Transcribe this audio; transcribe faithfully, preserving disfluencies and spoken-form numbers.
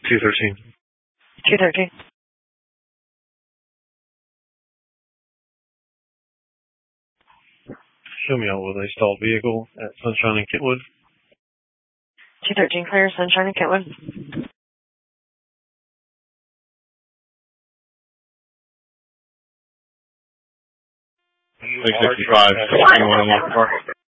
two thirteen. two thirteen. Show me out with a stalled vehicle at Sunshine and Kentwood. two thirteen, clear Sunshine and Kentwood. six sixty-five, you want to walk the car?